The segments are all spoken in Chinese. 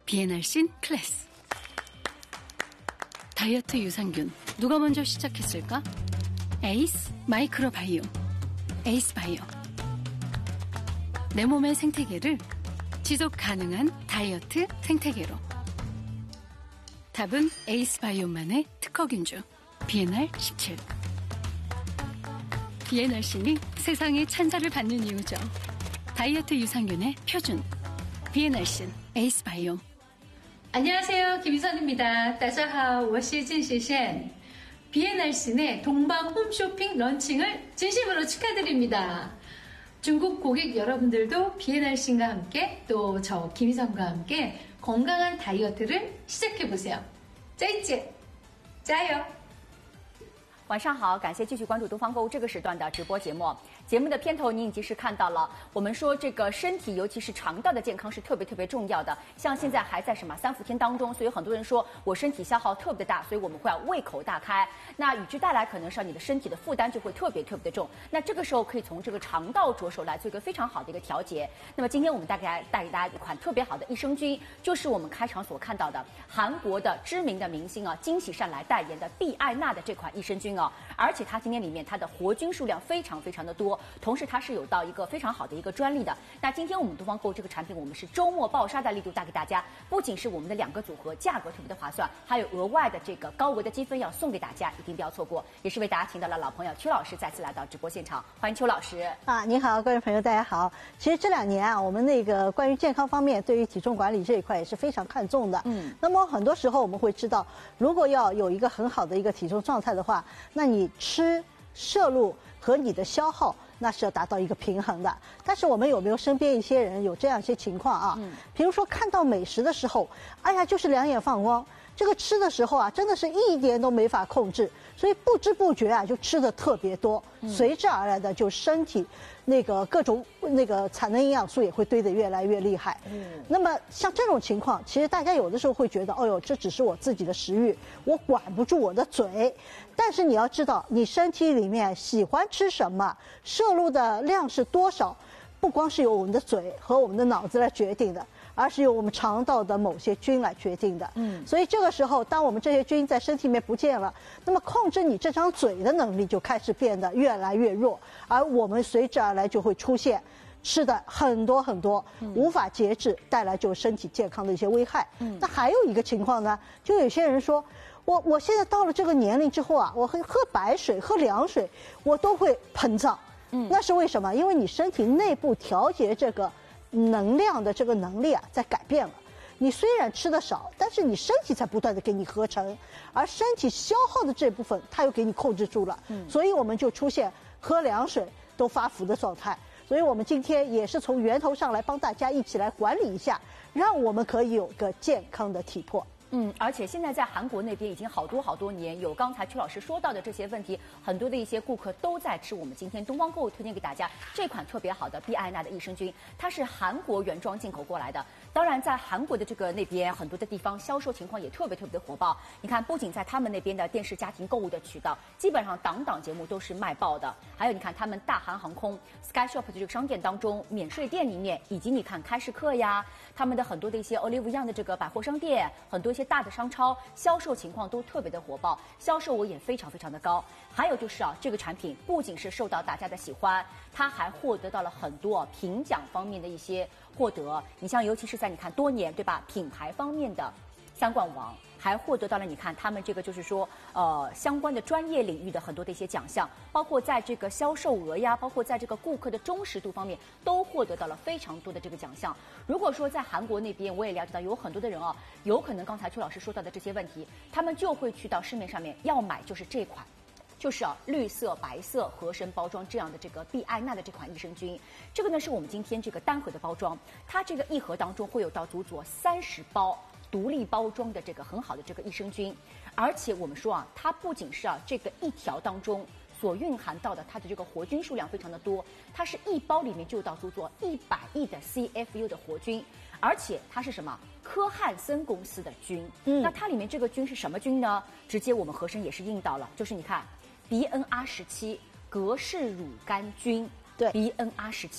비엔알신 클래스. 다이어트 유산균 누가 먼저 시작했을까? 에이스 마이크로바이오. 에이스 바이오. 내 몸의 생태계를 지속 가능한 다이어트 생태계로. 답은 에이스 바이오만의 특허균주 비엔알 17. 비엔알신이 세상의 찬사를 받는 이유죠. 다이어트 유산균의 표준 비엔알신 에이스 바이오. 안녕하세요, 김희선입니다. 大家好，我是郑学宪。 비엔알신의 동방 홈쇼핑 런칭을 진심으로 축하드립니다. 중국 고객 여러분들도 비엔알신과 함께 또 저 김희선과 함께 건강한 다이어트를 시작해보세요. 再见，加油！ 晚上好，感谢继续关注东方购物这个时段的直播节目。节目的片头您已经是看到了，我们说这个身体，尤其是肠道的健康是特别重要的。像现在还在什么3伏天当中，所以很多人说我身体消耗特别的大，所以我们会要胃口大开。那与之带来可能是你的身体的负担就会特别的重。那这个时候可以从这个肠道着手来做一个非常好的一个调节。那么今天我们带给大家一款特别好的益生菌，就是我们开场所看到的韩国的知名的明星金喜善来代言的碧艾娜的这款益生菌而且它今天里面它的活菌数量非常的多，同时它是有到一个非常好的一个专利的。那今天我们东方购这个产品，我们是周末爆杀的力度带给大家，不仅是我们的2个组合价格特别的划算，还有额外的这个高额的积分要送给大家，一定不要错过。也是为大家请到了老朋友邱老师再次来到直播现场，欢迎邱老师。 您好，各位朋友大家好。其实这2年我们那个关于健康方面，对于体重管理这一块也是非常看重的。那么很多时候我们会知道，如果要有一个很好的一个体重状态的话，那你吃摄入和你的消耗那是要达到一个平衡的。但是我们有没有身边一些人有这样一些情况比如说看到美食的时候，哎呀就是两眼放光，这个吃的时候真的是一点都没法控制，所以不知不觉就吃的特别多，随之而来的就身体那个各种那个产能营养素也会堆得越来越厉害。那么像这种情况，其实大家有的时候会觉得，哦哟，这只是我自己的食欲，我管不住我的嘴。但是你要知道，你身体里面喜欢吃什么，摄入的量是多少，不光是由我们的嘴和我们的脑子来决定的，而是由我们肠道的某些菌来决定的。所以这个时候，当我们这些菌在身体里面不见了，那么控制你这张嘴的能力就开始变得越来越弱，而我们随之而来就会出现吃的很多，无法节制，带来就身体健康的一些危害。那还有一个情况呢，就有些人说，我现在到了这个年龄之后我喝白水、喝凉水，我都会膨胀。那是为什么？因为你身体内部调节这个能量的这个能力在改变了。你虽然吃的少，但是你身体在不断的给你合成，而身体消耗的这部分它又给你控制住了，所以我们就出现喝凉水都发福的状态。所以我们今天也是从源头上来帮大家一起来管理一下，让我们可以有个健康的体魄。 而且现在在韩国那边已经好多年，有刚才邱老师说到的这些问题，很多的一些顾客都在吃我们今天东方购物推荐给大家这款特别好的碧艾娜的益生菌，它是韩国原装进口过来的。当然在韩国的这个那边很多的地方销售情况也特别的火爆。你看，不仅在他们那边的电视家庭购物的渠道，基本上档节目都是卖爆的。还有你看他们大韩航空 SkyShop 的这个商店当中，免税店里面，以及你看开市客呀，他们的很多的一些 Olive Young 的这个百货商店，很多一些大的商超销售情况都特别的火爆，销售额也非常的高。还有就是这个产品不仅是受到大家的喜欢，它还获得到了很多评奖方面的一些获得。你像尤其是在你看多年对吧，品牌方面的3冠王，还获得到了你看他们这个就是说相关的专业领域的很多的一些奖项，包括在这个销售额呀，包括在这个顾客的忠实度方面都获得到了非常多的这个奖项。如果说在韩国那边，我也了解到有很多的人有可能刚才邱老师说到的这些问题，他们就会去到市面上面要买就是这款，就是绿色、白色合身包装这样的这个碧艾娜的这款益生菌。这个呢是我们今天这个单盒的包装，它这个一盒当中会有到足足30包独立包装的这个很好的这个益生菌。而且我们说它不仅是这个一条当中所蕴含到的它的这个活菌数量非常的多，它是一包里面就有到足足100亿的 CFU 的活菌，而且它是什么？科汉森公司的菌。那它里面这个菌是什么菌呢？直接我们合生也是印到了，就是你看 BNR17 格氏乳杆菌。对 BNR17，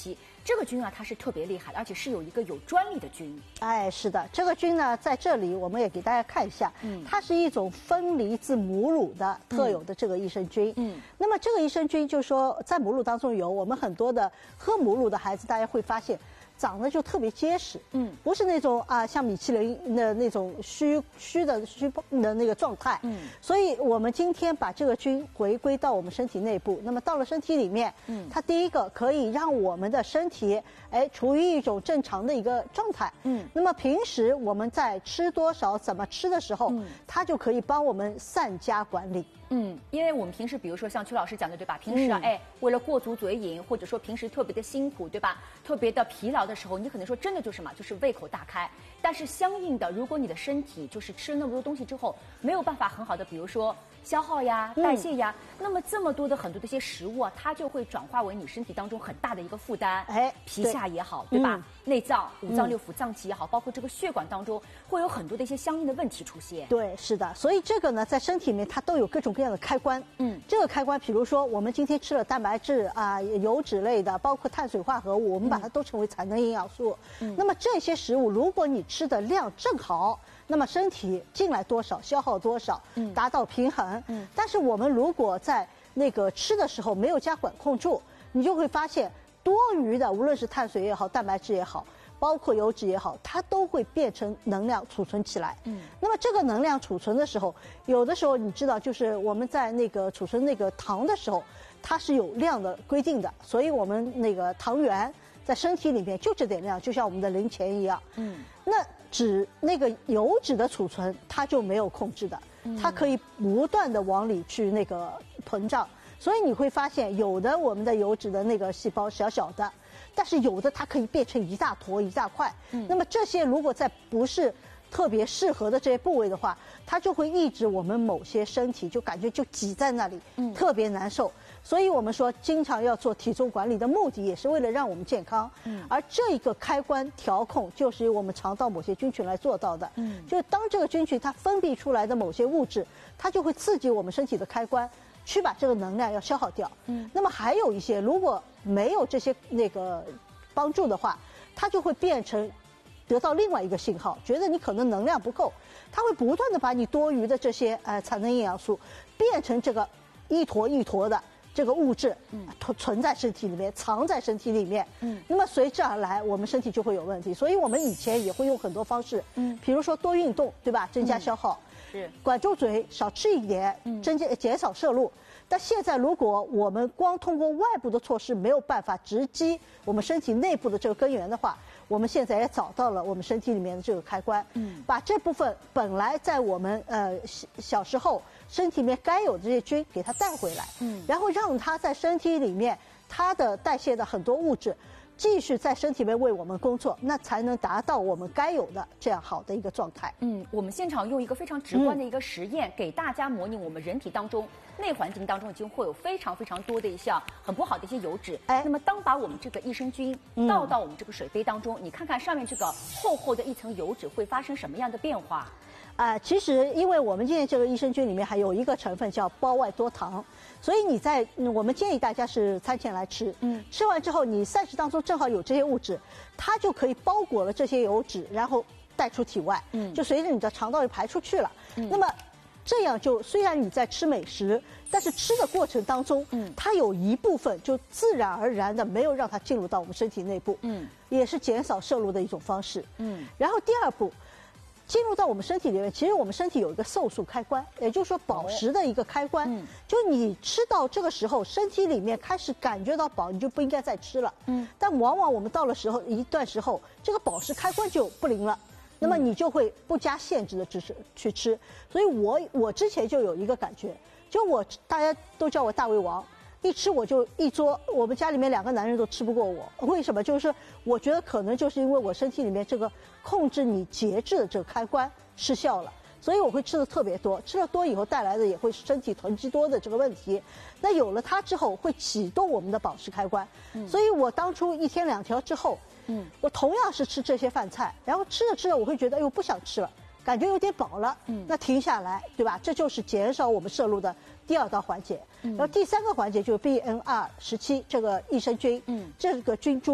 这个菌啊，它是特别厉害的，而且是有一个有专利的菌。 哎，是的，这个菌呢，在这里我们也给大家看一下，它是一种分离自母乳的特有的这个益生菌。那么这个益生菌就是说，在母乳当中有，我们很多的喝母乳的孩子，大家会发现。长得就特别结实，不是那种啊像米其林的那种虚的那个状态，所以我们今天把这个菌回归到我们身体内部，那么到了身体里面，它第一个可以让我们的身体处于一种正常的一个状态，那么平时我们在吃多少怎么吃的时候，它就可以帮我们善加管理。 因为我们平时，比如说像曲老师讲的，对吧？平时啊，为了过足嘴瘾，或者说平时特别的辛苦，对吧？特别的疲劳的时候，你可能说真的就是什么，就是胃口大开。但是相应的，如果你的身体就是吃了那么多东西之后，没有办法很好的，比如说消耗呀、代谢呀，那么这么多的很多的一些食物啊，它就会转化为你身体当中很大的一个负担。皮下也好，对吧？内脏、五脏六腑、脏器也好，包括这个血管当中，会有很多的一些相应的问题出现。 对，是的。所以这个呢，在身体里面它都有各种各样的开关。这个开关，比如说我们今天吃了蛋白质啊、油脂类的，包括碳水化合物，我们把它都称为产能营养素。那么这些食物，如果你吃的量正好，那么身体进来多少，消耗多少，达到平衡。但是我们如果在那个吃的时候没有加管控住，你就会发现多余的，无论是碳水也好，蛋白质也好，包括油脂也好，它都会变成能量储存起来。那么这个能量储存的时候，有的时候你知道，就是我们在那个储存那个糖的时候，它是有量的规定的，所以我们那个糖原在身体里面就这点量，就像我们的零钱一样。那那个油脂的储存，它就没有控制的，它可以不断的往里去那个膨胀，所以你会发现，有的我们的油脂的那个细胞小小的，但是有的它可以变成一大坨一大块。那么这些如果在不是特别适合的这些部位的话，它就会抑制我们某些身体，就感觉就挤在那里，特别难受。所以我们说，经常要做体重管理的目的，也是为了让我们健康。而这个开关调控，就是由我们肠道某些菌群来做到的。就是当这个菌群它分泌出来的某些物质，它就会刺激我们身体的开关，去把这个能量要消耗掉。那么还有一些，如果没有这些那个帮助的话，它就会变成得到另外一个信号，觉得你可能能量不够，它会不断的把你多余的这些产能营养素变成这个一坨一坨的这个物质，存在身体里面，藏在身体里面。那么随之而来，我们身体就会有问题。所以我们以前也会用很多方式，比如说多运动，对吧？增加消耗，管住嘴，少吃一点，减少摄入。但现在如果我们光通过外部的措施没有办法直击我们身体内部的这个根源的话，我们现在也找到了我们身体里面的这个开关，把这部分本来在我们小时候身体里面该有的这些菌给它带回来，然后让它在身体里面它的代谢的很多物质继续在身体里面为我们工作，那才能达到我们该有的这样好的一个状态。 我们现场用一个非常直观的一个实验，给大家模拟我们人体当中内环境当中已经会有非常非常多的一项很不好的一些油脂。那么当把我们这个益生菌倒到我们这个水杯当中，你看看上面这个厚厚的一层油脂会发生什么样的变化？ 其实因为我们今天这个益生菌里面还有一个成分叫胞外多糖，所以你我们建议大家是餐前来吃，吃完之后你膳食当中正好有这些物质，它就可以包裹了这些油脂，然后带出体外，就随着你的肠道就排出去了。那么这样就虽然你在吃美食，但是吃的过程当中，它有一部分就自然而然的没有让它进入到我们身体内部，也是减少摄入的一种方式。然后第二步，进入到我们身体里面，其实我们身体有一个瘦素开关，也就是说饱食的一个开关。就你吃到这个时候，身体里面开始感觉到饱，你就不应该再吃了。但往往我们到了一段时候，这个饱食开关就不灵了。那么你就会不加限制的去吃。所以我之前就有一个感觉，就大家都叫我大胃王，一吃我就一桌，我们家里面2个男人都吃不过我。为什么？就是我觉得可能就是因为我身体里面这个控制你节制的这个开关失效了，所以我会吃的特别多，吃了多以后带来的也会身体囤积多的这个问题。那有了它之后，会启动我们的饱食开关。所以我当初1天2条之后，我同样是吃这些饭菜，然后吃着吃着我会觉得，哎呦不想吃了，感觉有点饱了，那停下来，对吧？这就是减少我们摄入的第2道环节。然后第3个环节就是 BNR17这个益生菌，这个菌株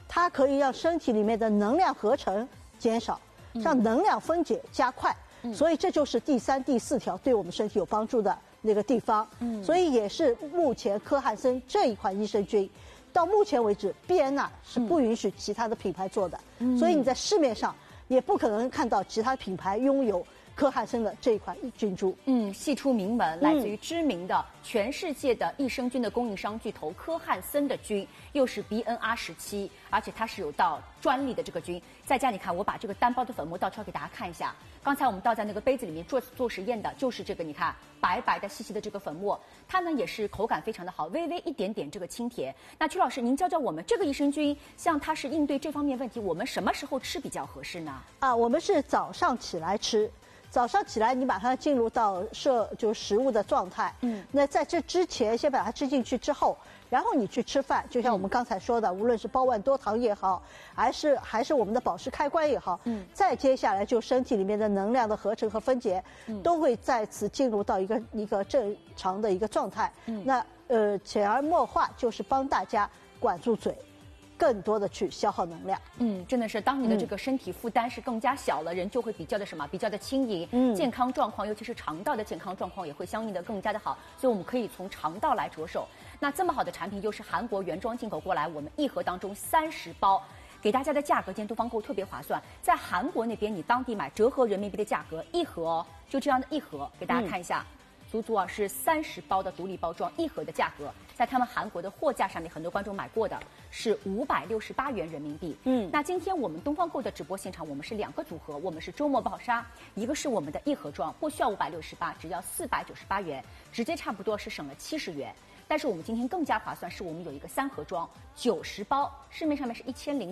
它可以让身体里面的能量合成减少，让能量分解加快。所以这就是第3、第4条对我们身体有帮助的那个地方。所以也是目前科汉森这一款益生菌，到目前为止 BNR 是不允许其他的品牌做的，所以你在市面上也不可能看到其他品牌拥有科汉森的这一款菌株。 系出名门，来自于知名的全世界的益生菌的供应商巨头科汉森的菌，又是 BNR17，而且它是有到专利的这个菌。在家你看，我把这个单包的粉末倒出来给大家看一下。刚才我们倒在那个杯子里面做实验的，就是这个，你看白白的细细的这个粉末，它呢也是口感非常的好，微微一点点这个清甜。那曲老师，您教教我们这个益生菌，像它是应对这方面问题，我们什么时候吃比较合适呢？ 我们是早上起来吃。早上起来，你把它进入到食物的状态。那在这之前，先把它吃进去之后，然后你去吃饭，就像我们刚才说的，无论是胞万多糖也好，还是我们的保湿开关也好，再接下来就身体里面的能量的合成和分解，都会再次进入到一个正常的一个状态。那潜移默化就是帮大家管住嘴。更多的去消耗能量。 真的是，当你的这个身体负担是更加小了，人就会比较的什么？比较的轻盈，健康状况，尤其是肠道的健康状况也会相应的更加的好。所以我们可以从肠道来着手。那这么好的产品又是韩国原装进口过来，我们一盒当中30包。给大家的价格，今天东方购特别划算，在韩国那边你当地买折合人民币的价格，一盒就这样的一盒，给大家看一下。足是30包的独立包装，一盒的价格，在他们韩国的货架上面，很多观众买过的是568元人民币。那今天我们东方购的直播现场，我们是2个组合，我们是周末爆杀，一个是我们的一盒装，不需要568，只要498元，直接差不多是省了70元。但是我们今天更加划算，是我们有一个3盒装，90包，市面上面是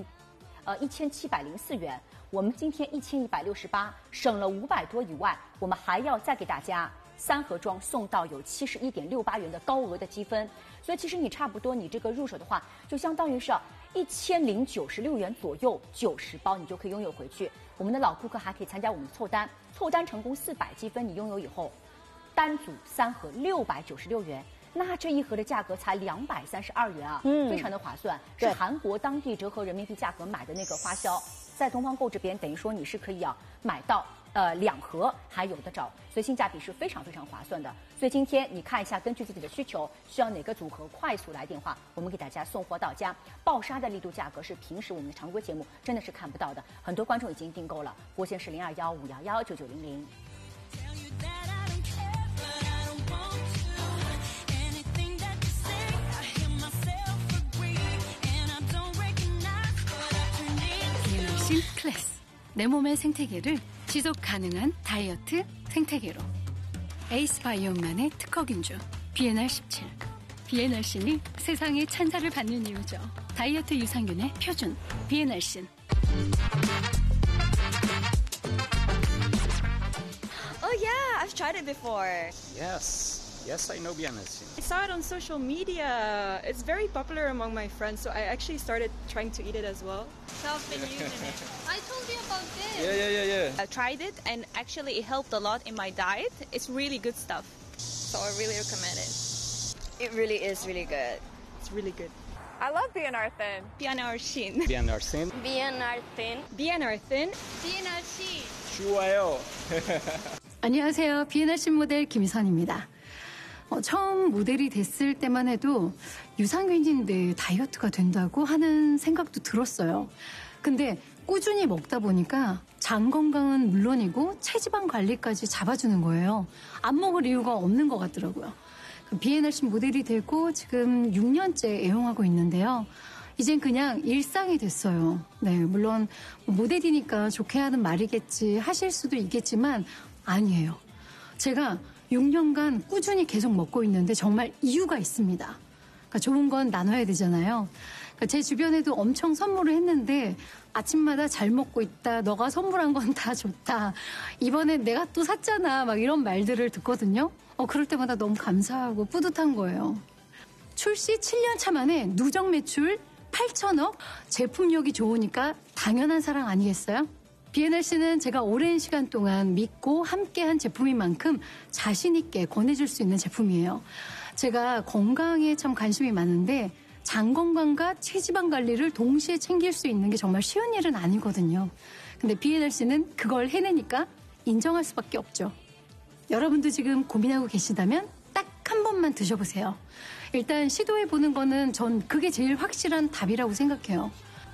1704元，我们今天1168，省了500多以外，我们还要再给大家3盒装送到有71.68元的高额的积分，所以其实你差不多你这个入手的话，就相当于是1096元左右，90包你就可以拥有回去。我们的老顾客还可以参加我们的凑单，凑单成功400积分，你拥有以后，单组3盒696元。那这一盒的价格才232元啊，非常的划算，是韩国当地折合人民币价格买的那个花销，在东方购这边等于说你是可以买到2盒还有的找，所以性价比是非常非常划算的。所以今天你看一下，根据自己的需求，需要哪个组合，快速来电话，我们给大家送货到家。爆杀的力度价格是平时我们的常规节目真的是看不到的，很多观众已经订购了，拨线是0215119900。 클래스 내 몸의 생태계를 지속 가능한 다이어트 생태계로 에이스바이옴만의 특허균주 BNR17 BNR신이 세상의 찬사를 받는 이유죠. 다이어트 유산균의 표준 BNR신. Oh yeah, I've tried it before. Yes, I know BNRsin. I saw it on social media. It's very popular among my friends, so I actually started trying to eat it as well. So I've been using it. I told you about this. Yeah. I tried it and actually it helped a lot in my diet. It's really good stuff. So I really recommend it. It really is really good. It's really good. I love BNR Thin. BNR신. BNRsin. BNR Thin. BNR Thin. BNRC. 좋아요. 안녕하세요. BNR신 모델 김희선입니다. 처음 모델이 됐을 때만 해도 유산균인데 다이어트가 된다고 하는 생각도 들었어요. 근데 꾸준히 먹다 보니까 장 건강은 물론이고 체지방 관리까지 잡아주는 거예요. 안 먹을 이유가 없는 것 같더라고요. BNR신 모델이 되고 지금 6년째 애용하고 있는데요. 이젠 그냥 일상이 됐어요. 네, 물론 모델이니까 좋게 하는 말이겠지 하실 수도 있겠지만 아니에요. 제가 6년간 꾸준히 계속 먹고 있는데 정말 이유가 있습니다. 그러니까 좋은 건 나눠야 되잖아요. 그러니까 제 주변에도 엄청 선물을 했는데 아침마다 잘 먹고 있다. 너가 선물한 건 다 좋다. 이번엔 내가 또 샀잖아. 막 이런 말들을 듣거든요. 그럴 때마다 너무 감사하고 뿌듯한 거예요. 출시 7년 차 만에 누적 매출 8천억? 제품력이 좋으니까 당연한 사랑 아니겠어요? BNR신은 제가 오랜 시간 동안 믿고 함께한 제품인 만큼 자신 있게 권해줄 수 있는 제품이에요. 제가 건강에 참 관심이 많은데 장 건강과 체지방 관리를 동시에 챙길 수 있는 게 정말 쉬운 일은 아니거든요. 근데 BNRC는 그걸 해내니까 인정할 수밖에 없죠. 여러분도 지금 고민하고 계시다면 딱 한 번만 드셔보세요. 일단 시도해보는 거는 전 그게 제일 확실한 답이라고 생각해요.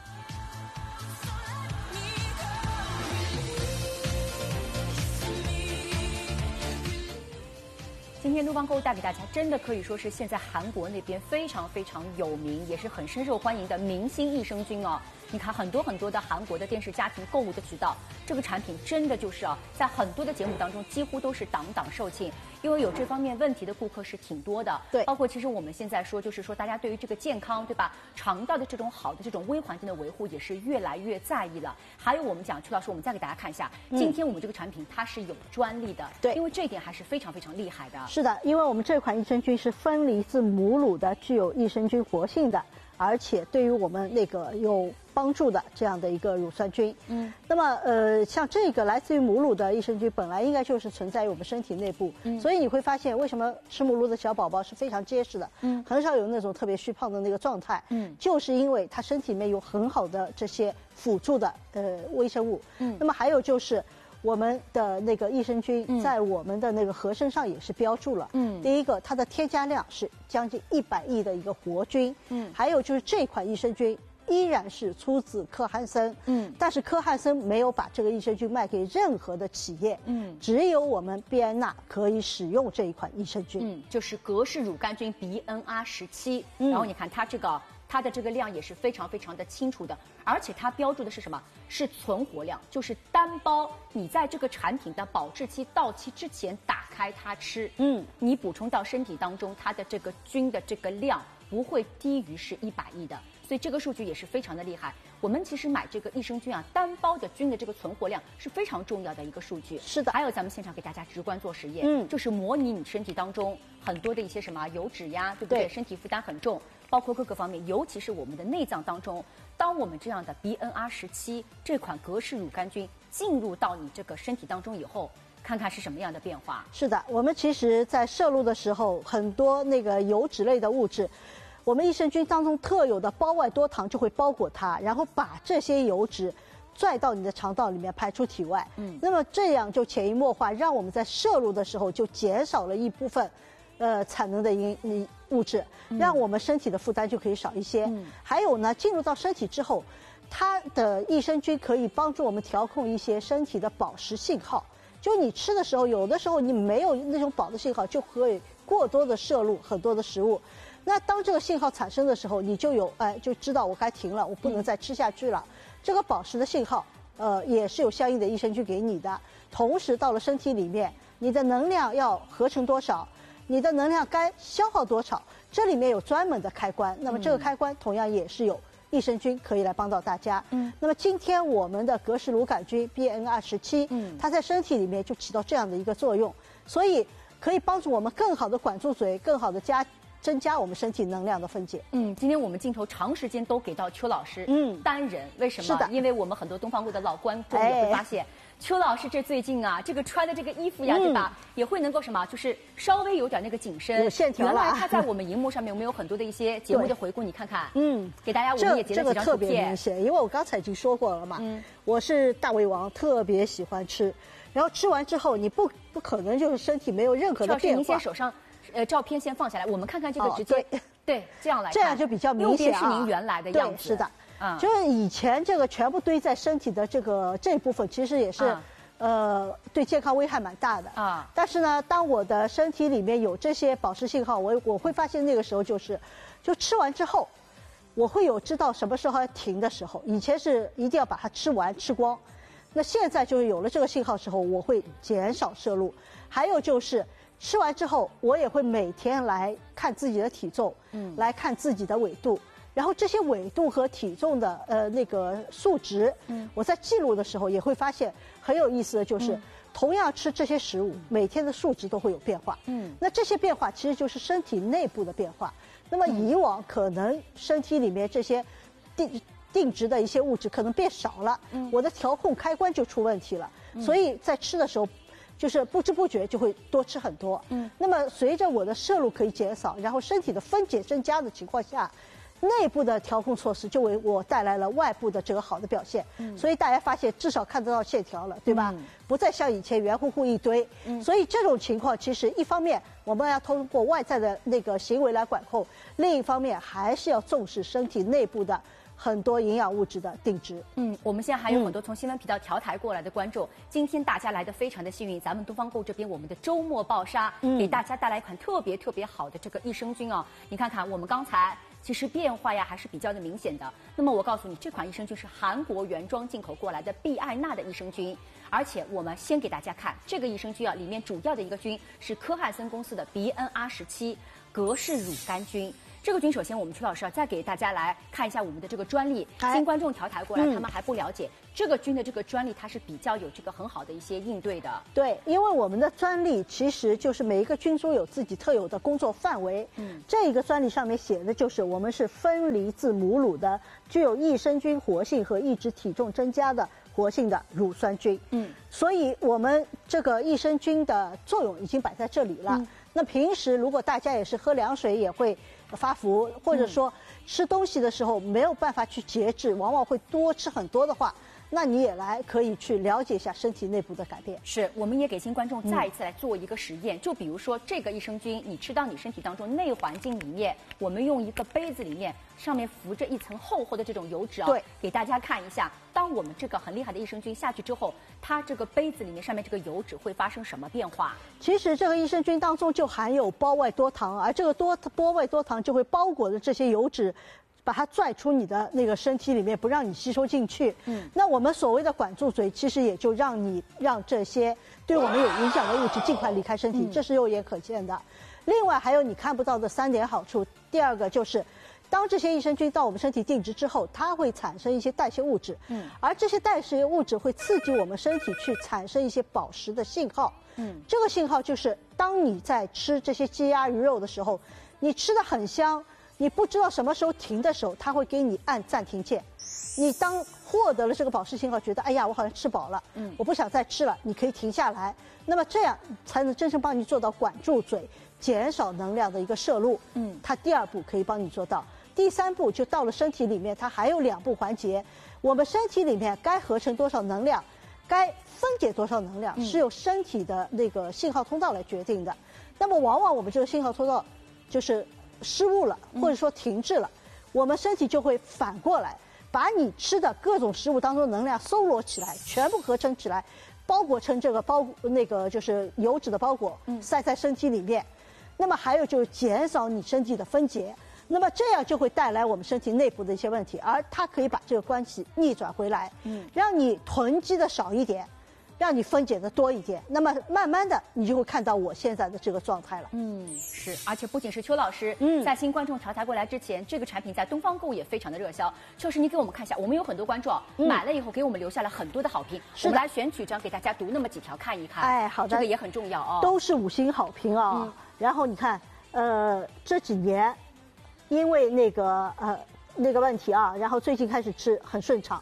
今天东方购物带给大家，真的可以说是现在韩国那边非常非常有名，也是很深受欢迎的明星益生菌哦。你看很多很多的韩国的电视家庭购物的渠道，这个产品真的就是在很多的节目当中几乎都是档档售罄，因为有这方面问题的顾客是挺多的。 对， 包括其实我们现在说，就是说大家对于这个健康，对吧？肠道的这种好的这种微环境的维护也是越来越在意了。还有我们讲，邱老师，我们再给大家看一下，今天我们这个产品它是有专利的， 对， 因为这一点还是非常非常厉害的。 是的，因为我们这款益生菌是分离自母乳的，具有益生菌活性的，而且对于我们那个有帮助的这样的一个乳酸菌。那么像这个来自于母乳的益生菌，本来应该就是存在于我们身体内部，所以你会发现为什么吃母乳的小宝宝是非常结实的，很少有那种特别虚胖的那个状态，就是因为它身体里面有很好的这些辅助的微生物。那么还有就是我们的那个益生菌在我们的那个盒身上也是标注了。第一个，它的添加量是将近100亿的一个活菌。还有就是这款益生菌依然是出自科汉森。但是科汉森没有把这个益生菌卖给任何的企业。只有我们碧安娜可以使用这一款益生菌。 就是格氏乳杆菌 BNR17。然后你看它这个。它的这个量也是非常非常的清楚的，而且它标注的是什么？是存活量，就是单包你在这个产品的保质期到期之前打开它吃，你补充到身体当中，它的这个菌的这个量不会低于是100亿的，所以这个数据也是非常的厉害。我们其实买这个益生菌单包的菌的这个存活量是非常重要的一个数据。 是的， 还有咱们现场给大家直观做实验，就是模拟你身体当中很多的一些什么油脂呀，对不对？身体负担很重。包括各个方面，尤其是我们的内脏当中，当我们这样的 BNR17这款格氏乳杆菌进入到你这个身体当中以后，看看是什么样的变化。 是的，我们其实在摄入的时候，很多那个油脂类的物质，我们益生菌当中特有的胞外多糖就会包裹它，然后把这些油脂拽到你的肠道里面排出体外。那么这样就潜移默化，让我们在摄入的时候就减少了一部分产能的物质，让我们身体的负担就可以少一些。还有呢，进入到身体之后，它的益生菌可以帮助我们调控一些身体的饱食信号。就你吃的时候，有的时候你没有那种饱的信号，就会过多的摄入很多的食物。那当这个信号产生的时候，你就就知道我该停了，我不能再吃下去了。这个饱食的信号，也是有相应的益生菌给你的。同时到了身体里面，你的能量要合成多少？你的能量该消耗多少？这里面有专门的开关，那么这个开关同样也是有益生菌可以来帮到大家。那么今天我们的格氏乳杆菌 BNR17，它在身体里面就起到这样的一个作用，所以可以帮助我们更好的管住嘴，更好的增加我们身体能量的分解。 今天我们镜头长时间都给到邱老师单人，为什么？ 是的， 因为我们很多东方柜的老观众也会发现。邱老师这最近这个穿的这个衣服呀，对吧？也会能够什么，就是稍微有点那个紧身， 有线条了。 原来他在我们荧幕上面，我们有很多的一些节目的回顾，你看看，给大家我们也截了几张图片。 这个特别明显，因为我刚才已经说过了嘛，我是大胃王，特别喜欢吃，然后吃完之后，你不可能就是身体没有任何的变化。 您先手上，照片先放下来，我们看看这个直接，对，这样来看， 这样就比较明显右边是您原来的样子， 对，是的。就是以前这个全部堆在身体的这一部分，其实也是对健康危害蛮大的但是呢，当我的身体里面有这些饱食信号，我会发现那个时候就吃完之后，我会有知道什么时候要停的时候。以前是一定要把它吃完吃光，那现在就是有了这个信号时候，我会减少摄入。还有就是吃完之后，我也会每天来看自己的体重，来看自己的纬度。然后这些纬度和体重的那个数值，我在记录的时候也会发现很有意思的就是，同样吃这些食物，每天的数值都会有变化。那这些变化其实就是身体内部的变化。那么以往可能身体里面这些定值的一些物质可能变少了，我的调控开关就出问题了，所以在吃的时候，就是不知不觉就会多吃很多。那么随着我的摄入可以减少，然后身体的分解增加的情况下， 内部的调控措施就为我带来了外部的这个好的表现。所以大家发现至少看得到线条了，对吧？不再像以前圆乎乎一堆。所以这种情况其实一方面我们要通过外在的那个行为来管控，另一方面还是要重视身体内部的很多营养物质的定值。 我们现在还有很多从新闻频道调台过来的观众，今天大家来的非常的幸运，咱们东方购这边我们的周末爆杀，给大家带来一款特别好的这个益生菌哦。你看看我们刚才其实变化呀还是比较的明显的。那么我告诉你，这款益生菌是韩国原装进口过来的必艾纳的益生菌，而且我们先给大家看这个益生菌啊，里面主要的一个菌是科汉森公司的 BNR17 格氏乳杆菌。这个菌首先我们曲老师再给大家来看一下我们的这个专利，新观众调台过来，他们还不了解这个菌的这个专利，它是比较有这个很好的一些应对的。 对，因为我们的专利其实就是每一个菌株有自己特有的工作范围。这个专利上面写的就是我们是分离自母乳的，具有益生菌活性和抑制体重增加的活性的乳酸菌。所以我们这个益生菌的作用已经摆在这里了。那平时如果大家也是喝凉水也会发福，或者说吃东西的时候没有办法去节制，往往会多吃很多的话，那你也可以去了解一下身体内部的改变。 是，我们也给新观众再一次来做一个实验，就比如说这个益生菌，你吃到你身体当中内环境里面，我们用一个杯子里面，上面浮着一层厚厚的这种油脂啊， 对， 给大家看一下，当我们这个很厉害的益生菌下去之后，它这个杯子里面上面这个油脂会发生什么变化？ 其实这个益生菌当中就含有胞外多糖，而这个胞外多糖就会包裹着这些油脂，把它拽出你的那个身体里面，不让你吸收进去。那我们所谓的管住嘴，其实也就让这些对我们有影响的物质尽快离开身体，这是肉眼可见的。另外还有你看不到的3点好处。第二个就是，当这些益生菌到我们身体定植之后，它会产生一些代谢物质，而这些代谢物质会刺激我们身体去产生一些饱食的信号。这个信号就是当你在吃这些鸡鸭鱼肉的时候，你吃得很香，你不知道什么时候停的时候，它会给你按暂停键。你当获得了这个饱食信号，觉得哎呀我好像吃饱了，我不想再吃了，你可以停下来。那么这样才能真正帮你做到管住嘴，减少能量的一个摄入。它第2步可以帮你做到。第3步就到了身体里面，它还有2步环节。我们身体里面该合成多少能量，该分解多少能量，是由身体的那个信号通道来决定的。那么往往我们这个信号通道就是失误了，或者说停滞了，我们身体就会反过来把你吃的各种食物当中的能量搜罗起来，全部合成起来，包裹成这个那个就是油脂的包裹，塞在身体里面。那么还有就是减少你身体的分解，那么这样就会带来我们身体内部的一些问题，而它可以把这个关系逆转回来，让你囤积的少一点，让你分解的多一点，那么慢慢的你就会看到我现在的这个状态了。 是，而且不仅是邱老师，在新观众调台过来之前，这个产品在东方购也非常的热销。邱老师，你给我们看一下，我们有很多观众买了以后给我们留下了很多的好评，我们来选几张给大家读那么几条看一看。 哎，好的， 这个也很重要哦， 都是5星好评啊。然后你看，这几年因为那个问题啊，然后最近开始吃很顺畅。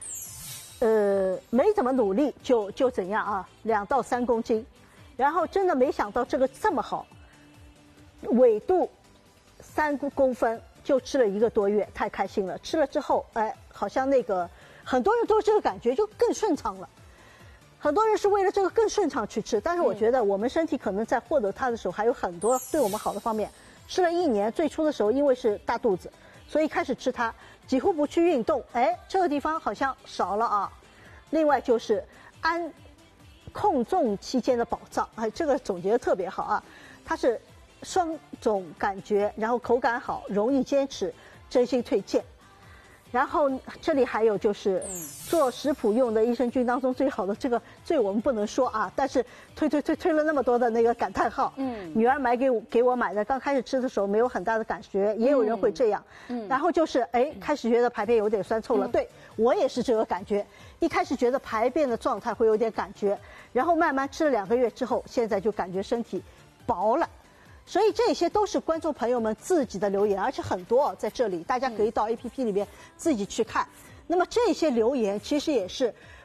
没怎么努力就怎样啊，2到3公斤，然后真的没想到这个这么好，纬度3公分就吃了1个多月，太开心了。吃了之后，好像那个很多人都这个感觉就更顺畅了。很多人是为了这个更顺畅去吃，但是我觉得我们身体可能在获得它的时候还有很多对我们好的方面。吃了1年，最初的时候因为是大肚子，所以开始吃它，几乎不去运动，这个地方好像少了啊。另外就是控重期间的宝藏，这个总结的特别好啊，它是双种感觉，然后口感好，容易坚持，真心推荐。然后这里还有就是做食谱用的益生菌当中最好的，这个我们不能说啊，但是推了那么多的那个感叹号。女儿买给我买的，刚开始吃的时候没有很大的感觉，也有人会这样。然后就是开始觉得排便有点酸臭了，对我也是这个感觉。一开始觉得排便的状态会有点感觉，然后慢慢吃了2个月之后，现在就感觉身体薄了。所以这些都是观众朋友们自己的留言，而且很多在这里，大家可以到 APP 里面自己去看。那么这些留言其实也是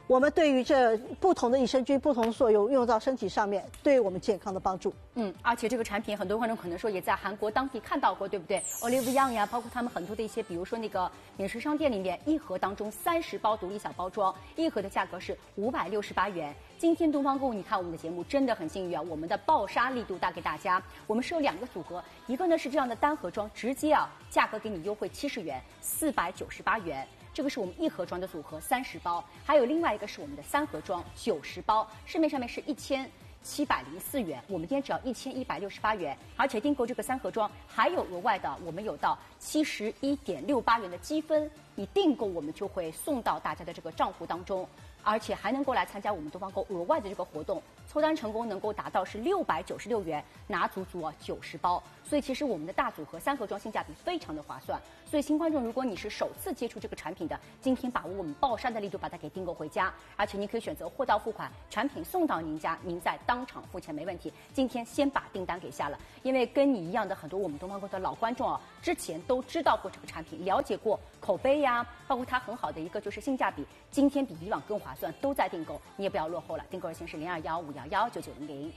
我们对于这不同的益生菌、不同的作用用到身体上面，对于我们健康的帮助。 而且这个产品很多观众可能说也在韩国当地看到过，对不对 ？Olive Young 呀，包括他们很多的一些，比如说那个免税商店里面，一盒当中30包独立小包装，一盒的价格是568元。今天东方购物，你看我们的节目真的很幸运啊，我们的爆杀力度带给大家。我们是有2个组合，一个呢是这样的单盒装，直接价格给你优惠70元，498元。这个是我们1盒装的组合，30包，还有另外一个是我们的3盒装，90包，市面上面是1704元，我们今天只要1168元，而且订购这个3盒装还有额外的，我们有到71.68元的积分，你订购我们就会送到大家的这个账户当中，而且还能够来参加我们东方购额外的这个活动，凑单成功能够达到是696元，拿足90包。所以其实我们的大组合3盒装性价比非常的划算。所以新观众，如果你是首次接触这个产品的，今天把握我们爆杀的力度把它给订购回家，而且您可以选择货到付款，产品送到您家，您再当场付钱没问题。今天先把订单给下了，因为跟你一样的很多我们东方购的老观众之前都知道过这个产品，了解过口碑呀，包括它很好的一个就是性价比，今天比以往更划算，都在订购，你也不要落后了。订购热线是0215119900。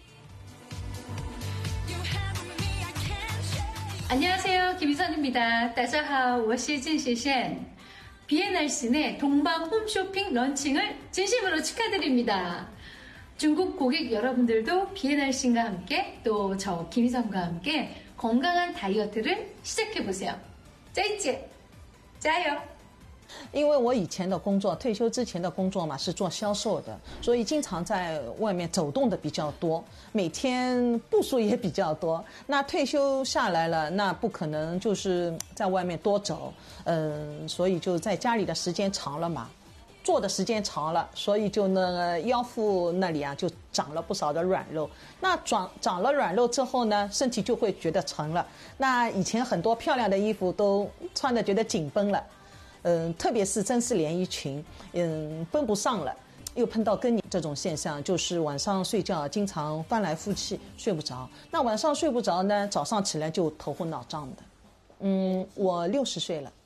안녕하세요. 김희선입니다. 大家好，我是郑谢贤. 비엔날씬의 동방 홈쇼핑 런칭을 진심으로 축하드립니다. 중국 고객 여러분들도 비엔날씬과 함께 또 저 김희선과 함께 건강한 다이어트를 시작해보세요. 再见，加油！ 因为我以前的工作，退休之前的工作嘛是做销售的，所以经常在外面走动的比较多，每天步数也比较多。那退休下来了，那不可能就是在外面多走，所以就在家里的时间长了嘛，坐的时间长了，所以就那个腰腹那里就长了不少的软肉。那长了软肉之后呢，身体就会觉得沉了。那以前很多漂亮的衣服都穿的觉得紧绷了。特别是真丝连衣裙，绷不上了，又碰到更年这种现象，就是晚上睡觉经常翻来覆去睡不着。那晚上睡不着呢，早上起来就头昏脑胀的。我60岁了，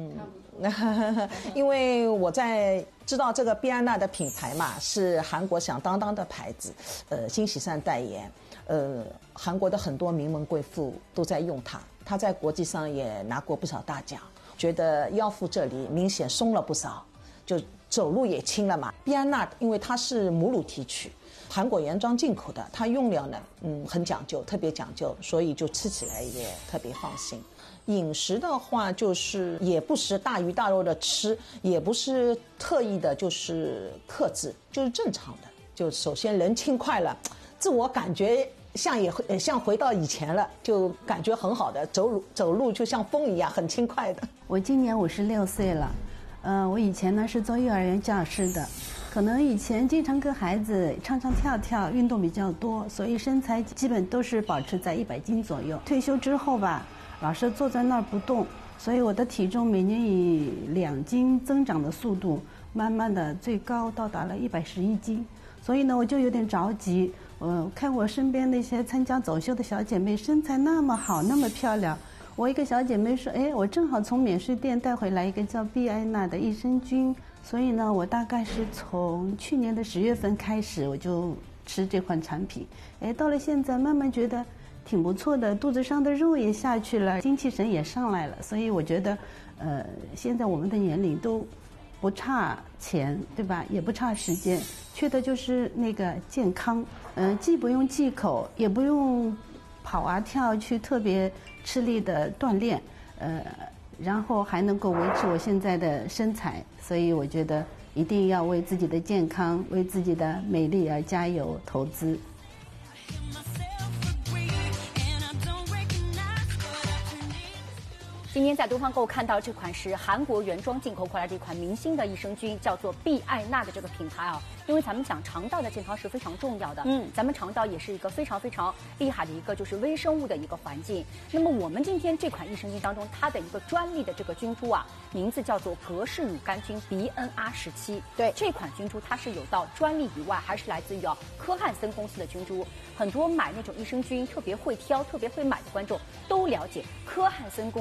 因为我在知道这个碧安娜的品牌嘛，是韩国响当当的牌子，金喜善代言，韩国的很多名门贵妇都在用它，它在国际上也拿过不少大奖。觉得腰腹这里明显松了不少，就走路也轻了嘛。碧安娜因为它是母乳提取，韩国原装进口的，它用料呢，很讲究，特别讲究，所以就吃起来也特别放心。饮食的话，就是也不是大鱼大肉的吃，也不是特意的，就是克制，就是正常的。就首先人轻快了，自我感觉。像回到以前了，就感觉很好的，走路就像风一样，很轻快的。 我今年56岁了，我以前呢是做幼儿园教师的，可能以前经常跟孩子唱唱跳跳，运动比较多，所以身材基本都是保持在100斤左右。退休之后吧，老是坐在那儿不动，所以我的体重每年以2斤增长的速度，慢慢的最高到达了111斤，所以呢我就有点着急。看我身边那些参加走秀的小姐妹身材那么好，那么漂亮。我一个小姐妹说，我正好从免税店带回来一个叫碧安娜的益生菌，所以呢，我大概是从去年的10月份开始，我就吃这款产品。到了现在，慢慢觉得挺不错的，肚子上的肉也下去了，精气神也上来了。所以我觉得，现在我们的年龄都不差钱，对吧？也不差时间，缺的就是那个健康。既不用忌口，也不用跑啊跳去特别吃力的锻炼，然后还能够维持我现在的身材，所以我觉得一定要为自己的健康、为自己的美丽而加油投资。 今天在东方购看到这款是韩国原装进口过来的一款明星的益生菌，叫做碧艾娜的这个品牌因为咱们讲肠道的健康是非常重要的，咱们肠道也是一个非常非常厉害的一个就是微生物的一个环境。那么我们今天这款益生菌当中，它的一个专利的这个菌株名字叫做格氏乳杆菌 BNR17。对，这款菌株它是有到专利以外，还是来自于科汉森公司的菌株。很多买那种益生菌特别会挑、特别会买的观众都了解，科汉森公司它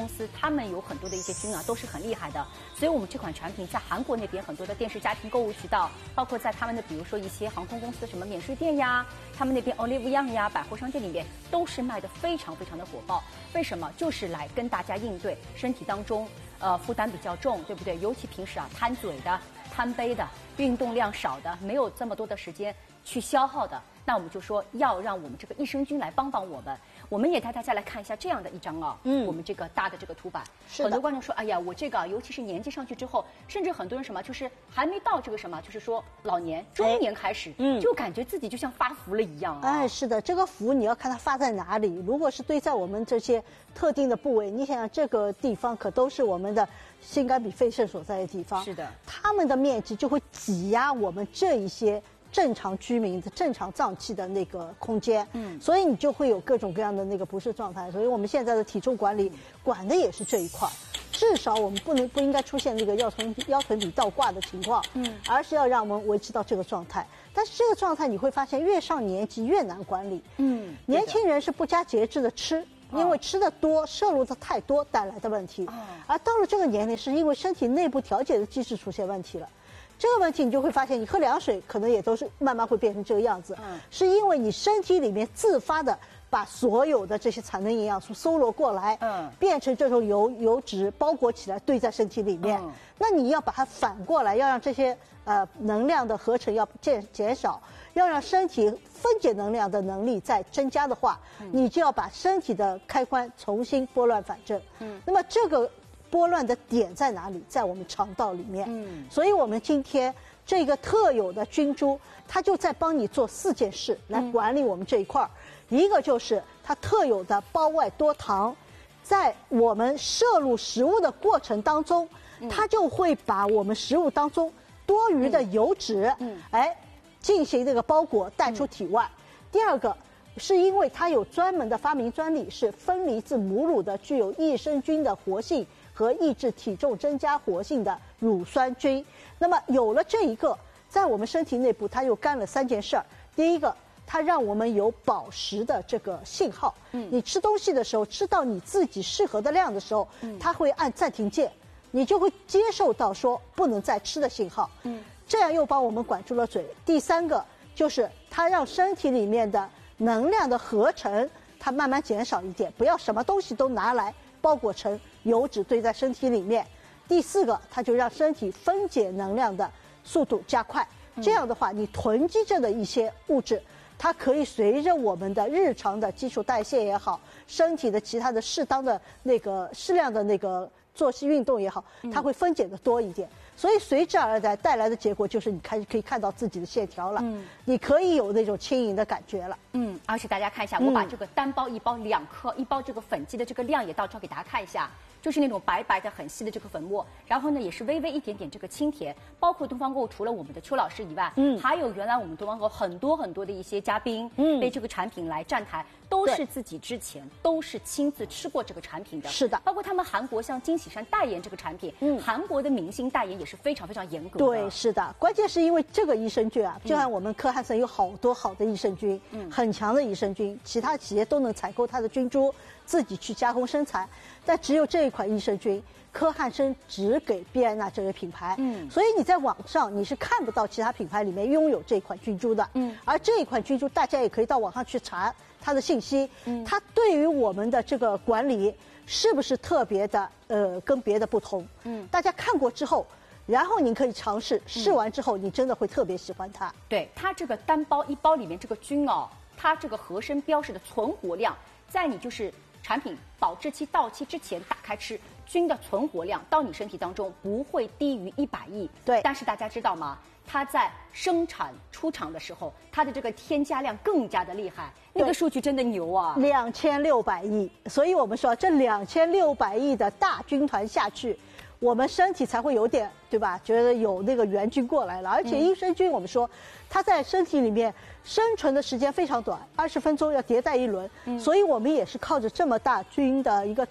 他们有很多的一些菌啊，都是很厉害的。所以我们这款产品在韩国那边很多的电视家庭购物渠道，包括在他们的比如说一些航空公司什么免税店呀，他们那边 Olive Young 呀，百货商店里面都是卖的非常非常的火爆。为什么？就是来跟大家应对身体当中负担比较重，对不对？尤其平时啊贪嘴的、贪杯的、运动量少的，没有这么多的时间去消耗的，那我们就说要让我们这个益生菌来帮帮我们。我们也带大家来看一下这样的一张啊，我们这个大的这个图板，很多观众说，哎呀，我这个尤其是年纪上去之后，甚至很多人什么，就是还没到这个什么，就是说老年、中年开始，就感觉自己就像发福了一样啊。 哎，是的，这个福你要看它发在哪里。如果是堆在我们这些特定的部位，你想想这个地方可都是我们的心肝脾肺肾所在的地方， 是的， 它们的面积就会挤压我们这一些正常居民的正常脏器的那个空间，所以你就会有各种各样的那个不适状态。所以我们现在的体重管理管的也是这一块，至少我们不应该出现这个腰臀比倒挂的情况，而是要让我们维持到这个状态。但是这个状态你会发现越上年纪越难管理，年轻人是不加节制的吃。因为吃的多、摄入的太多带来的问题，而到了这个年龄，是因为身体内部调节的机制出现问题了。这个问题你就会发现，你喝凉水可能也都是慢慢会变成这个样子，是因为你身体里面自发的把所有的这些产能营养素搜罗过来，变成这种油脂包裹起来堆在身体里面。那你要把它反过来，要让这些能量的合成要减少，要让身体分解能量的能力再增加的话，你就要把身体的开关重新拨乱反正。那么这个拨乱的点在哪里？在我们肠道里面。所以我们今天这个特有的菌株，它就在帮你做4件事来管理我们这一块儿。一个就是它特有的胞外多糖，在我们摄入食物的过程当中，它就会把我们食物当中多余的油脂，进行这个包裹带出体外。第二个是因为它有专门的发明专利，是分离自母乳的具有益生菌的活性和抑制体重增加活性的乳酸菌。那么有了这一个，在我们身体内部，它又干了3件事儿。第一个，它让我们有饱食的这个信号。你吃东西的时候，吃到你自己适合的量的时候，它会按暂停键，你就会接受到说不能再吃的信号。这样又帮我们管住了嘴。第3个就是它让身体里面的能量的合成它慢慢减少一点，不要什么东西都拿来包裹成油脂堆在身体里面。第4个，它就让身体分解能量的速度加快。这样的话，你囤积着的一些物质，它可以随着我们的日常的基础代谢也好，身体的其他的适当的那个适量的那个作息运动也好，它会分解的多一点。所以随之而来带来的结果就是你可以看到自己的线条了，你可以有那种轻盈的感觉了。 而且大家看一下，我把这个单包1包2克1包这个粉剂的这个量也倒出来给大家看一下，就是那种白白的很细的这个粉末，然后呢也是微微一点点这个清甜。包括东方购除了我们的邱老师以外，还有原来我们东方购很多的一些嘉宾，被这个产品来站台，都是自己之前都是亲自吃过这个产品的。 是的， 包括他们韩国像金喜善代言这个产品，韩国的明星代言也是非常非常严格的。 对，是的，关键是因为这个益生菌啊，就像我们科汉森有好多好的益生菌，很强的益生菌，其他企业都能采购它的菌株，自己去加工生产，但只有这一款益生菌，科汉森只给碧安娜这个品牌，所以你在网上你是看不到其他品牌里面拥有这款菌株的，而这一款菌株大家也可以到网上去查它的信息，它对于我们的这个管理是不是特别的跟别的不同，大家看过之后，然后您可以尝试，试完之后你真的会特别喜欢它。 对，它这个单包1包里面这个菌哦，它这个合生标示的存活量，在你就是产品保质期到期之前打开吃，菌的存活量到你身体当中不会低于100亿。 对， 但是大家知道吗？它在生产出厂的时候，它的这个添加量更加的厉害，那个数据真的牛啊 ，2600亿。所以我们说这2600亿的大军团下去，我们身体才会有点，对吧？觉得有那个援军过来了。而且益生菌我们说，它在身体里面生存的时间非常短，20分钟要迭代1轮，所以我们也是靠着这么大菌的一个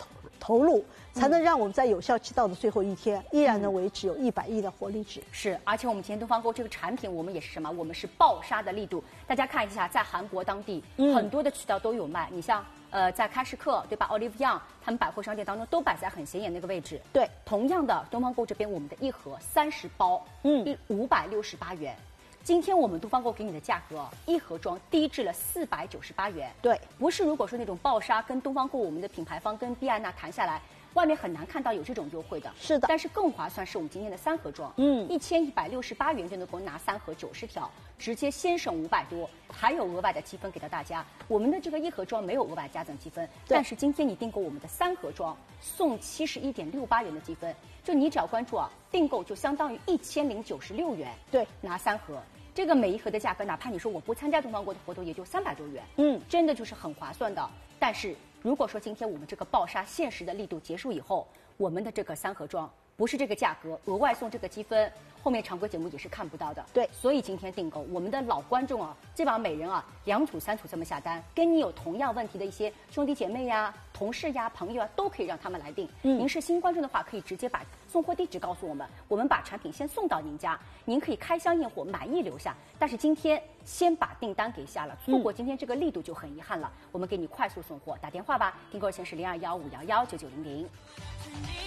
投入，才能让我们在有效期到的最后一天，依然能维持有100亿的活力值。 是，而且我们今天东方购这个产品，我们也是什么？我们是爆杀的力度。大家看一下，在韩国当地，很多的渠道都有卖。你像在开市客对吧 ，Olive Young 他们百货商店当中都摆在很显眼那个位置。 对， 同样的，东方购这边我们的一盒30包，568元。今天我们东方购给你的价格，一盒装低至了498元。 对， 不是如果说那种爆杀，跟东方购我们的品牌方跟碧安娜谈下来，外面很难看到有这种优惠的。 是的， 但是更划算是我们今天的3盒装，1168元就能够拿3盒90条，直接先省500多，还有额外的积分给到大家。我们的这个一盒装没有额外加赠积分，但是今天你订购我们的3盒装，送71.68元的积分，就你只要关注订购就相当于1096元， 对， 拿3盒。这个每一盒的价格，哪怕你说我不参加东方购的活动，也就300多元，真的就是很划算的。但是如果说今天我们这个爆杀限时的力度结束以后，我们的这个3盒装不是这个价格，额外送这个积分，后面常规节目也是看不到的。 对， 所以今天订购我们的老观众基本上每人2组3组这么下单，跟你有同样问题的一些兄弟姐妹呀、同事呀、朋友都可以让他们来订。您是新观众的话，可以直接把送货地址告诉我们把产品先送到您家，您可以开箱验货，满意留下。但是今天先把订单给下了，错过今天这个力度就很遗憾了。我们给你快速送货，打电话吧，订购热线是0215119900。